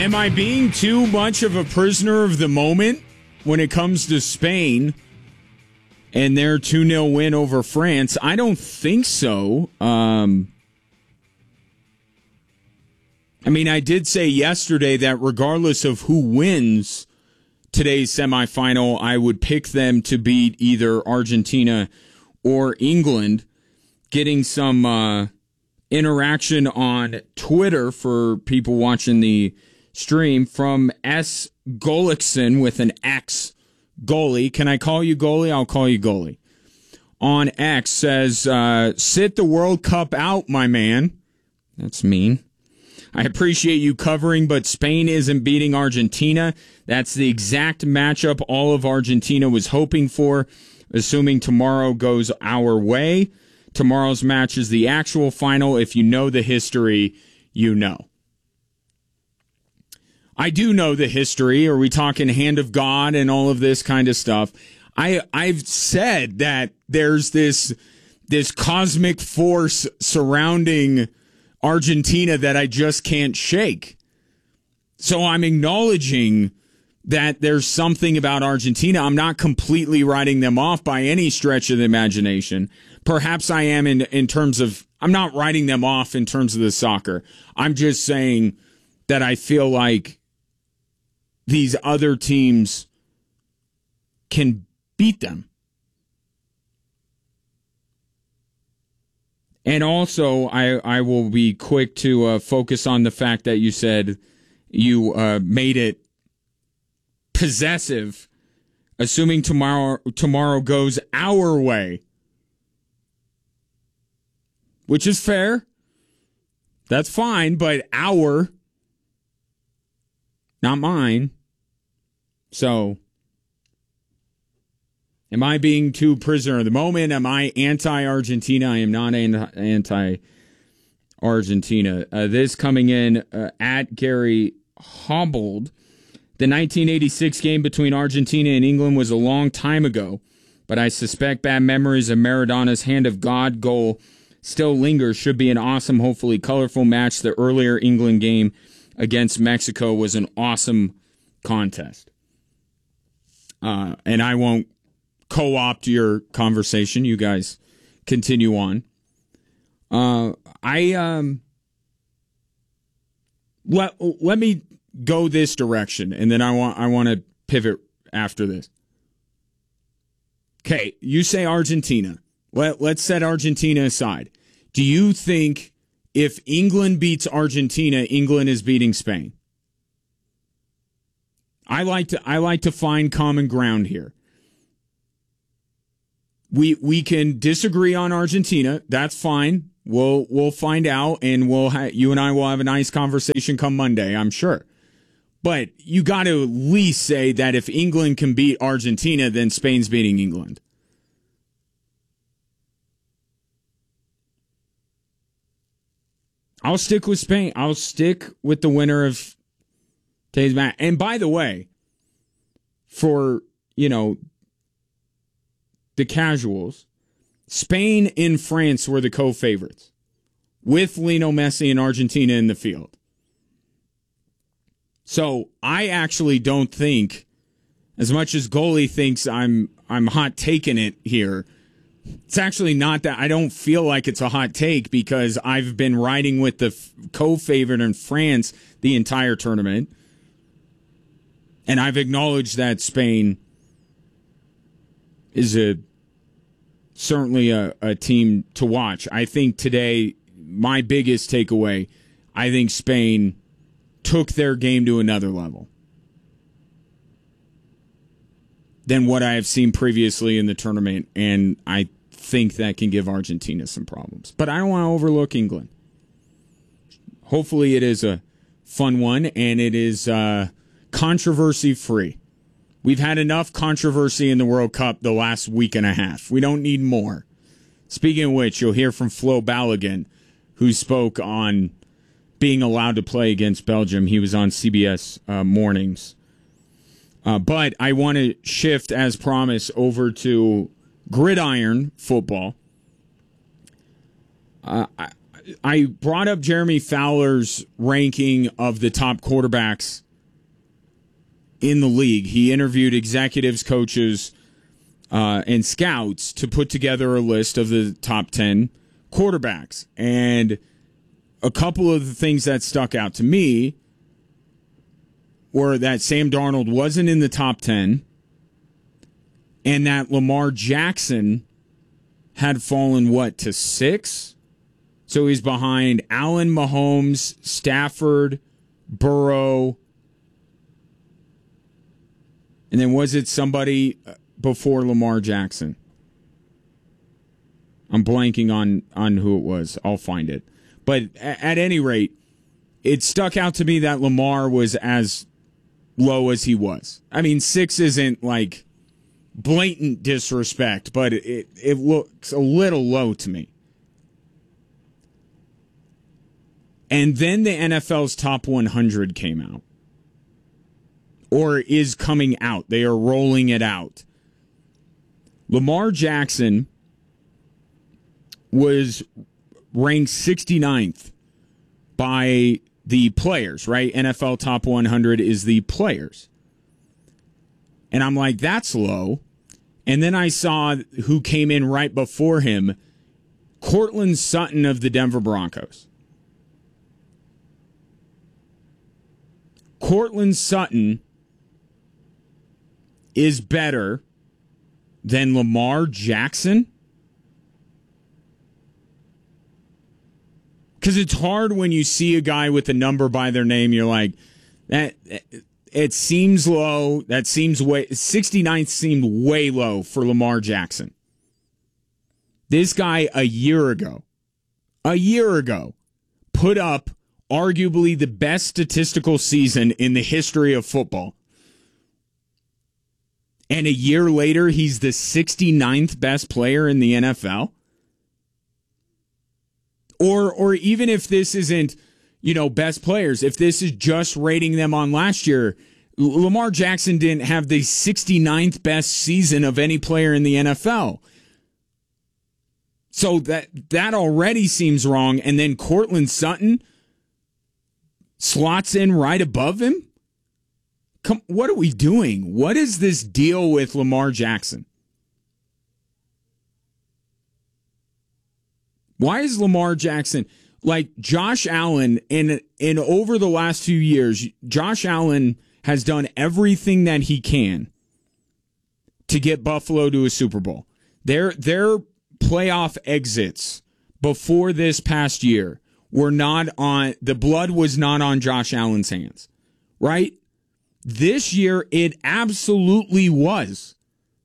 Am I being too much of a prisoner of the moment when it comes to Spain and their 2-0 win over France? I don't think so. I did say yesterday that regardless of who wins today's semifinal, I would pick them to beat either Argentina or England. Getting some interaction on Twitter for people watching the stream from S. Gullickson with an X, goalie. Can I call you goalie? I'll call you goalie. On X says, sit the World Cup out, my man. That's mean. I appreciate you covering, but Spain isn't beating Argentina. That's the exact matchup all of Argentina was hoping for, assuming tomorrow goes our way. Tomorrow's match is the actual final. If you know the history, you know. I do know the history. Are we talking hand of God and all of this kind of stuff? I've said that there's this cosmic force surrounding Argentina that I just can't shake. So I'm acknowledging that there's something about Argentina. I'm not completely writing them off by any stretch of the imagination. Perhaps I am in terms of, I'm not writing them off in terms of the soccer. I'm just saying that I feel like these other teams can beat them. And also, I will be quick to focus on the fact that you said you made it possessive, assuming tomorrow goes our way, which is fair. That's fine, but our, not mine. So, am I being too prisoner of the moment? Am I anti-Argentina? I am not anti-Argentina. This coming in at Gary Hobbled. The 1986 game between Argentina and England was a long time ago, but I suspect bad memories of Maradona's hand of God goal still linger. Should be an awesome, hopefully colorful match. The earlier England game against Mexico was an awesome contest. And I won't co-opt your conversation. You guys continue on. Let me go this direction, and then I want to pivot after this. Okay, you say Argentina. Let's set Argentina aside. Do you think if England beats Argentina, England is beating Spain? I like to find common ground here. We can disagree on Argentina. That's fine. We'll find out, and you and I will have a nice conversation come Monday, I'm sure. But you got to at least say that if England can beat Argentina, then Spain's beating England. I'll stick with Spain. I'll stick with the winner of today's match. And by the way, for, the casuals, Spain and France were the co-favorites with Lionel Messi and Argentina in the field. So I actually don't think, as much as goalie thinks I'm hot taking it here, it's actually not that. I don't feel like it's a hot take because I've been riding with the co-favorite in France the entire tournament. And I've acknowledged that Spain is certainly a team to watch. I think today, my biggest takeaway, I think Spain took their game to another level than what I have seen previously in the tournament, and I think that can give Argentina some problems. But I don't want to overlook England. Hopefully it is a fun one, and it is controversy-free. We've had enough controversy in the World Cup the last week and a half. We don't need more. Speaking of which, you'll hear from Flo Balogun, who spoke on being allowed to play against Belgium. He was on CBS Mornings. But I want to shift, as promised, over to gridiron football. I brought up Jeremy Fowler's ranking of the top quarterbacks in the league. He interviewed executives, coaches, and scouts to put together a list of the top 10 quarterbacks. And a couple of the things that stuck out to me were that Sam Darnold wasn't in the top 10 and that Lamar Jackson had fallen, to 6? So he's behind Allen, Mahomes, Stafford, Burrow. And then was it somebody before Lamar Jackson? I'm blanking on who it was. I'll find it. But at any rate, it stuck out to me that Lamar was as low as he was. I mean, 6 isn't like blatant disrespect, but it looks a little low to me. And then the NFL's top 100 came out. Or is coming out. They are rolling it out. Lamar Jackson was ranked 69th by the players, right? NFL top 100 is the players. And I'm like, that's low. And then I saw who came in right before him, Courtland Sutton of the Denver Broncos. Courtland Sutton is better than Lamar Jackson? Because it's hard when you see a guy with a number by their name, you're like, that it seems low. That seems 69th seemed way low for Lamar Jackson. This guy a year ago, put up arguably the best statistical season in the history of football. And a year later, he's the 69th best player in the NFL? Or even if this isn't, best players, if this is just rating them on last year, Lamar Jackson didn't have the 69th best season of any player in the NFL. So that already seems wrong. And then Courtland Sutton slots in right above him? What are we doing? What is this deal with Lamar Jackson? Why is Lamar Jackson like Josh Allen in over the last few years? Josh Allen has done everything that he can to get Buffalo to a Super Bowl. Their playoff exits before this past year were not on, the blood was not on Josh Allen's hands, right? This year, it absolutely was.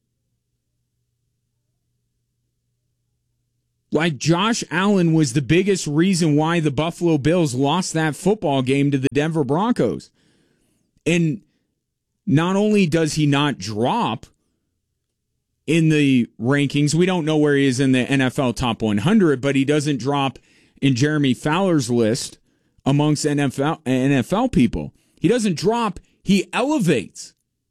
Like, Josh Allen was the biggest reason why the Buffalo Bills lost that football game to the Denver Broncos. And not only does he not drop in the rankings, we don't know where he is in the NFL top 100, but he doesn't drop in Jeremy Fowler's list amongst NFL people. He doesn't drop. He elevates.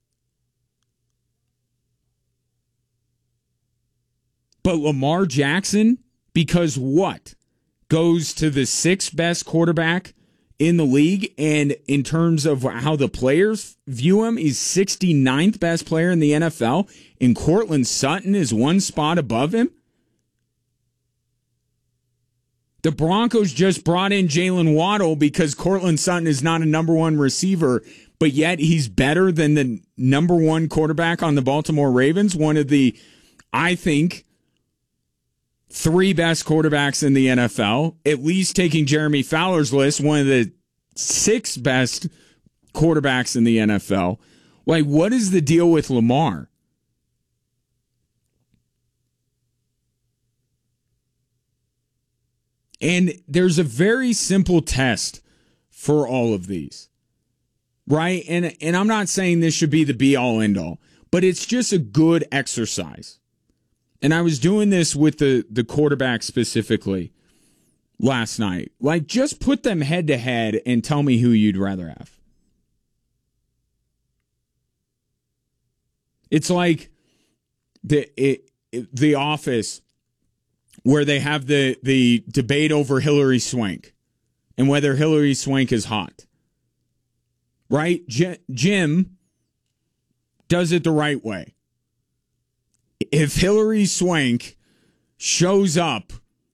But Lamar Jackson, because what? Goes to the 6th best quarterback in the league, and in terms of how the players view him, he's 69th best player in the NFL, and Courtland Sutton is one spot above him? The Broncos just brought in Jalen Waddle because Courtland Sutton is not a number 1 receiver, but yet he's better than the number 1 quarterback on the Baltimore Ravens, one of the, I think, 3 best quarterbacks in the NFL, at least taking Jeremy Fowler's list, one of the 6 best quarterbacks in the NFL. Like, what is the deal with Lamar? And there's a very simple test for all of these, right? And I'm not saying this should be the be-all, end-all, but it's just a good exercise. And I was doing this with the quarterback specifically last night. Like, just put them head-to-head and tell me who you'd rather have. It's like the Office where they have the debate over Hillary Swank and whether Hillary Swank is hot. Right? Jim does it the right way. If Hillary Swank shows up,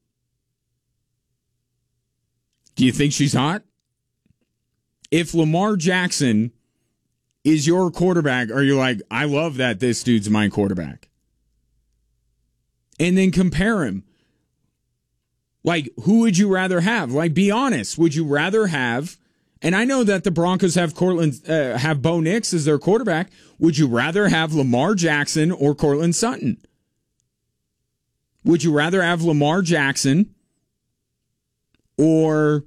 do you think she's hot? If Lamar Jackson is your quarterback, are you like, I love that this dude's my quarterback? And then compare him. Like, who would you rather have? Like, be honest. Would you rather have, and I know that the Broncos have have Bo Nix as their quarterback. Would you rather have Lamar Jackson or Courtland Sutton? Would you rather have Lamar Jackson or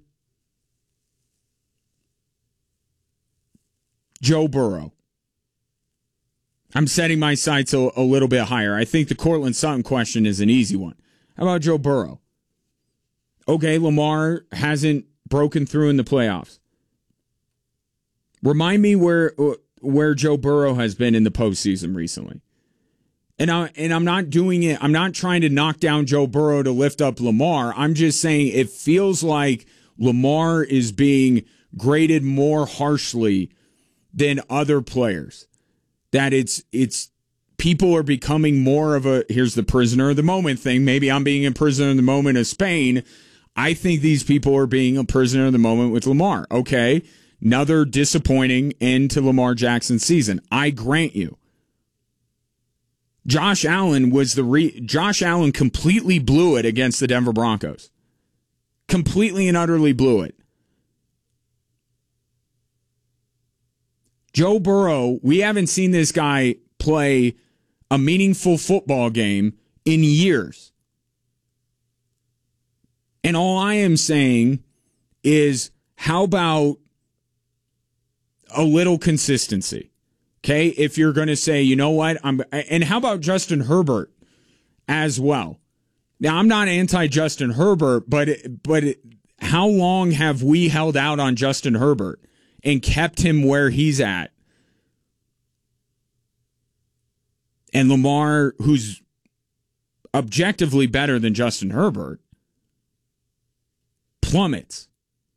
Joe Burrow? I'm setting my sights a little bit higher. I think the Courtland Sutton question is an easy one. How about Joe Burrow? Okay, Lamar hasn't broken through in the playoffs. Remind me where Joe Burrow has been in the postseason recently. And I'm not doing it. I'm not trying to knock down Joe Burrow to lift up Lamar. I'm just saying it feels like Lamar is being graded more harshly than other players. That it's people are becoming more of a, here's the prisoner of the moment thing. Maybe I'm being a prisoner of the moment of Spain. I think these people are being a prisoner of the moment with Lamar. Okay, another disappointing end to Lamar Jackson's season. I grant you. Josh Allen Josh Allen completely blew it against the Denver Broncos. Completely and utterly blew it. Joe Burrow, we haven't seen this guy play a meaningful football game in years. And all I am saying is, how about a little consistency? Okay, if you're going to say, you know what, and how about Justin Herbert as well? Now, I'm not anti-Justin Herbert, but how long have we held out on Justin Herbert and kept him where he's at? And Lamar, who's objectively better than Justin Herbert, plummets.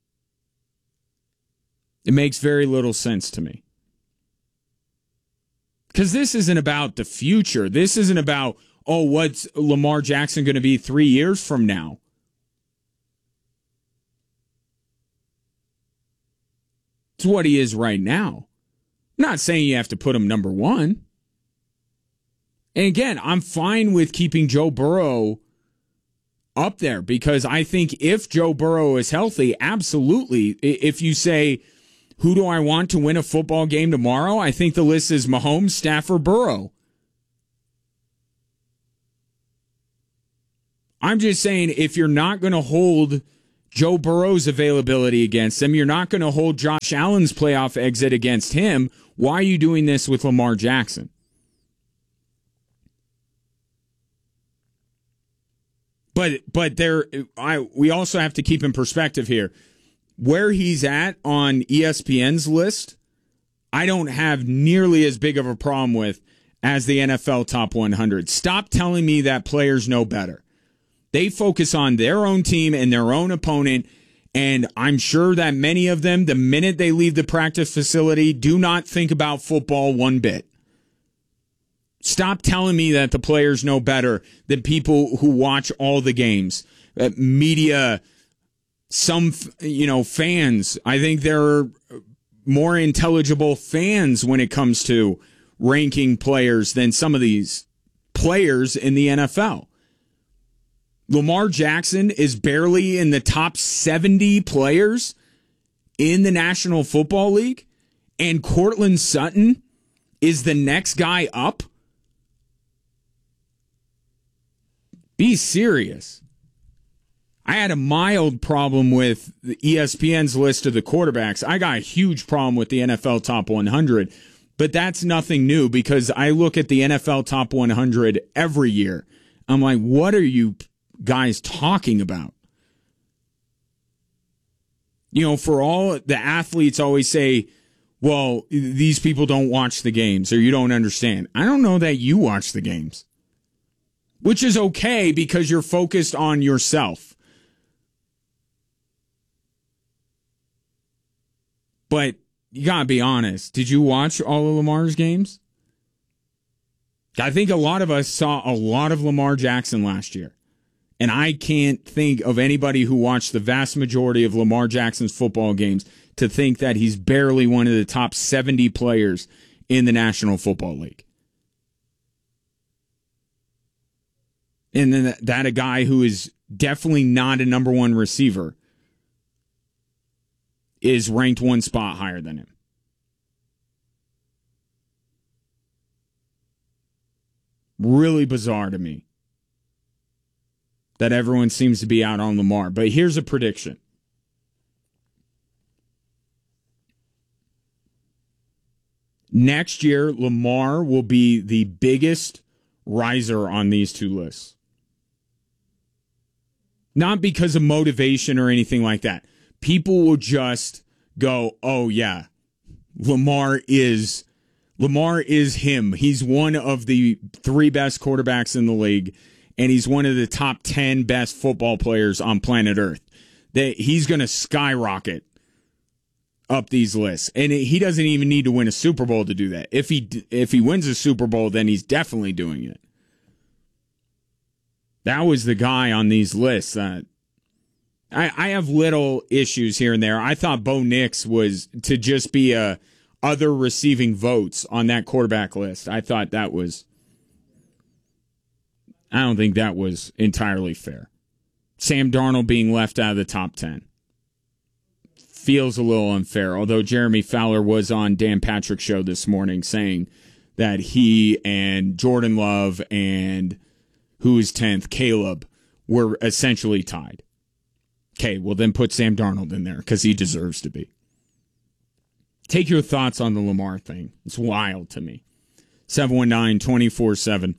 It makes very little sense to me. Because this isn't about the future. This isn't about, oh, what's Lamar Jackson going to be 3 years from now? It's what he is right now. I'm not saying you have to put him number one. And again, I'm fine with keeping Joe Burrow up there because I think if Joe Burrow is healthy, absolutely. If you say, who do I want to win a football game tomorrow? I think the list is Mahomes, Stafford, Burrow. I'm just saying, if you're not going to hold Joe Burrow's availability against him, you're not going to hold Josh Allen's playoff exit against him, why are you doing this with Lamar Jackson? But we also have to keep in perspective here. Where he's at on ESPN's list, I don't have nearly as big of a problem with as the NFL Top 100. Stop telling me that players know better. They focus on their own team and their own opponent, and I'm sure that many of them, the minute they leave the practice facility, do not think about football one bit. Stop telling me that the players know better than people who watch all the games. Media, some, fans. I think there are more intelligible fans when it comes to ranking players than some of these players in the NFL. Lamar Jackson is barely in the top 70 players in the National Football League, and Courtland Sutton is the next guy up. Be serious. I had a mild problem with the ESPN's list of the quarterbacks. I got a huge problem with the NFL Top 100, but that's nothing new because I look at the NFL Top 100 every year. I'm like, what are you guys talking about? For all the athletes always say, well, these people don't watch the games or you don't understand. I don't know that you watch the games. which is okay because you're focused on yourself. But you got to be honest. Did you watch all of Lamar's games? I think a lot of us saw a lot of Lamar Jackson last year. And I can't think of anybody who watched the vast majority of Lamar Jackson's football games to think that he's barely one of the top 70 players in the National Football League. And then that a guy who is definitely not a number one receiver is ranked one spot higher than him. Really bizarre to me that everyone seems to be out on Lamar. But here's a prediction. Next year, Lamar will be the biggest riser on these two lists. Not because of motivation or anything like that. People will just go, oh yeah, Lamar is him. He's one of the 3 best quarterbacks in the league, and he's one of the top 10 best football players on planet Earth. He's going to skyrocket up these lists, and he doesn't even need to win a Super Bowl to do that. If he wins a Super Bowl, then he's definitely doing it. That was the guy on these lists. I have little issues here and there. I thought Bo Nix was to just be other receiving votes on that quarterback list. I don't think that was entirely fair. Sam Darnold being left out of the top 10 feels a little unfair, although Jeremy Fowler was on Dan Patrick's show this morning saying that he and Jordan Love and who is 10th, Caleb, were essentially tied. Okay, well then put Sam Darnold in there because he deserves to be. Take your thoughts on the Lamar thing. It's wild to me. 719-24-7,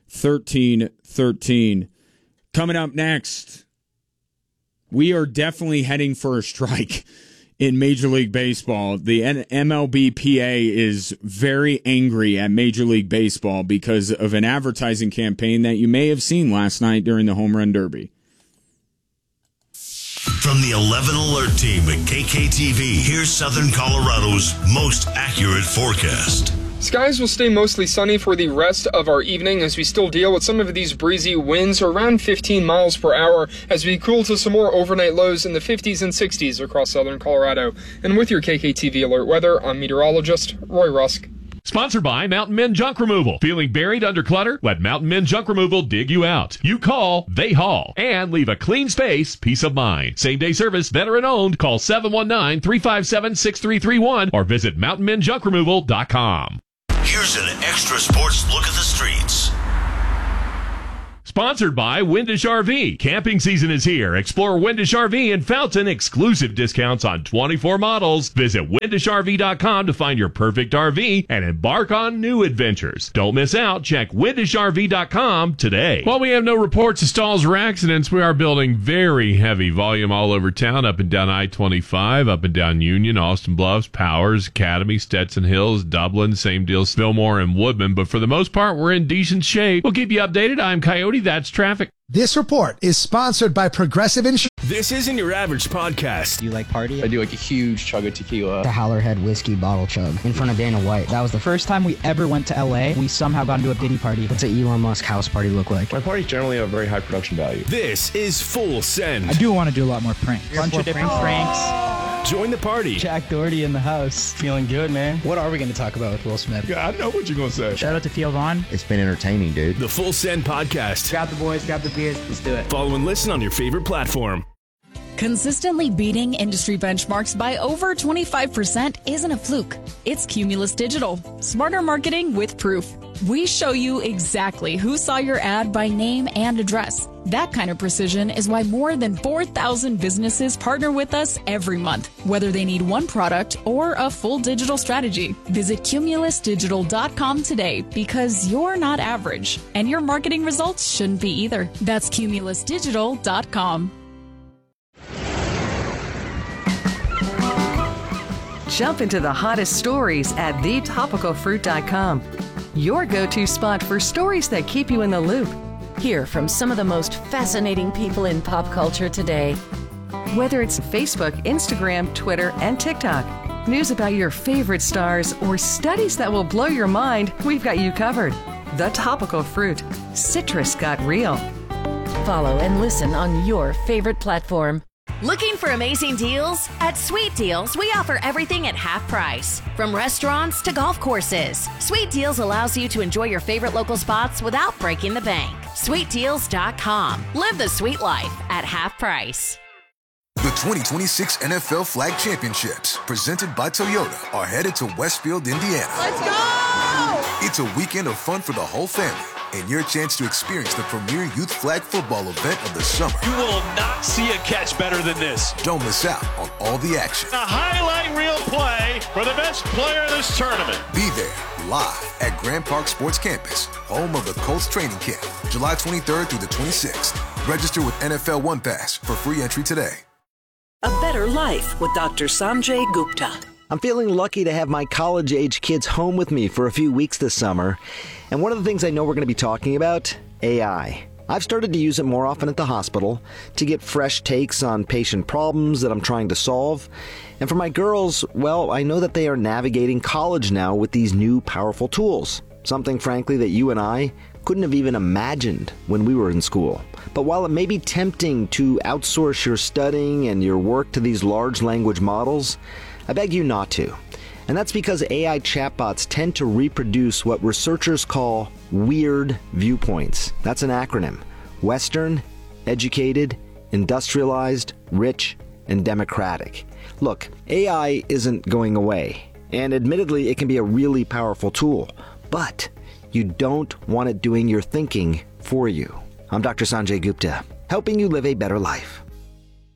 1313. Coming up next, we are definitely heading for a strike in Major League Baseball. The MLBPA is very angry at Major League Baseball because of an advertising campaign that you may have seen last night during the Home Run Derby. From the 11 Alert Team at KKTV, here's Southern Colorado's most accurate forecast. Skies will stay mostly sunny for the rest of our evening as we still deal with some of these breezy winds around 15 miles per hour as we cool to some more overnight lows in the 50s and 60s across southern Colorado. And with your KKTV Alert weather, I'm meteorologist Roy Rusk. Sponsored by Mountain Men Junk Removal. Feeling buried under clutter? Let Mountain Men Junk Removal dig you out. You call, they haul. And leave a clean space, peace of mind. Same-day service, veteran-owned. Call 719-357-6331 or visit mountainmenjunkremoval.com. Here's an extra sports look at the streets. Sponsored by Windish RV. Camping season is here. Explore Windish RV in Fountain. Exclusive discounts on 24 models. Visit windishrv.com to find your perfect RV and embark on new adventures. Don't miss out. Check windishrv.com today. While we have no reports of stalls or accidents, we are building very heavy volume all over town, up and down I-25, up and down Union, Austin Bluffs, Powers, Academy, Stetson Hills, Dublin, same deal, Fillmore, and Woodman. But for the most part, we're in decent shape. We'll keep you updated. I'm Coyote. That's traffic. This report is sponsored by Progressive Insurance. This isn't your average podcast. Do you like party? I do like a huge chug of tequila. The Howlerhead whiskey bottle chug in front of Dana White. That was the first time we ever went to LA. We somehow got into a Diddy party. What's an Elon Musk house party look like? My parties generally have a very high production value. This is Full Send. I do want to do a lot more pranks. Bunch of different pranks. Join the party. Jack Doherty in the house. Feeling good, man. What are we going to talk about with Will Smith? Yeah, I know what you're going to say. Shout out to Theo Vaughn. It's been entertaining, dude. The Full Send podcast. Grab the boys, grab the beers, let's do it. Follow and listen on your favorite platform. Consistently beating industry benchmarks by over 25% isn't a fluke. It's Cumulus Digital. Smarter marketing with proof. We show you exactly who saw your ad by name and address. That kind of precision is why more than 4,000 businesses partner with us every month, whether they need one product or a full digital strategy. Visit cumulusdigital.com today because you're not average, and your marketing results shouldn't be either. That's cumulusdigital.com. Jump into the hottest stories at thetopicalfruit.com. Your go-to spot for stories that keep you in the loop. Hear from some of the most fascinating people in pop culture today. Whether it's Facebook, Instagram, Twitter, and TikTok, news about your favorite stars, or studies that will blow your mind, we've got you covered. The Topical Fruit. Citrus got real. Follow and listen on your favorite platform. Looking for amazing deals? At Sweet Deals, we offer everything at half price. From restaurants to golf courses, Sweet Deals allows you to enjoy your favorite local spots without breaking the bank. SweetDeals.com. Live the sweet life at half price. The 2026 NFL Flag Championships, presented by Toyota, are headed to Westfield, Indiana. Let's go! It's a weekend of fun for the whole family, and your chance to experience the premier youth flag football event of the summer. You will not see a catch better than this. Don't miss out on all the action. A highlight reel play for the best player of this tournament. Be there live at Grand Park Sports Campus, home of the Colts training camp, July 23rd through the 26th. Register with NFL One Pass for free entry today. A better life with Dr. Sanjay Gupta. I'm feeling lucky to have my college-age kids home with me for a few weeks this summer. And one of the things I know we're going to be talking about, AI. I've started to use it more often at the hospital to get fresh takes on patient problems that I'm trying to solve. And for my girls, well, I know that they are navigating college now with these new powerful tools. Something, frankly, that you and I couldn't have even imagined when we were in school. But while it may be tempting to outsource your studying and your work to these large language models, I beg you not to. And that's because AI chatbots tend to reproduce what researchers call weird viewpoints. That's an acronym. Western, educated, industrialized, rich, and democratic. Look, AI isn't going away. And admittedly, it can be a really powerful tool. But you don't want it doing your thinking for you. I'm Dr. Sanjay Gupta, helping you live a better life.